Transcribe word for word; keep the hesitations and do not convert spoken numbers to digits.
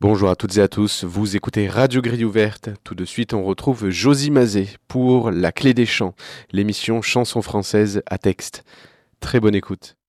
Bonjour à toutes et à tous, vous écoutez Radio Grille Ouverte. Tout de suite, on retrouve Josie Mazet pour La Clé des Chants, l'émission Chansons françaises à texte. Très bonne écoute.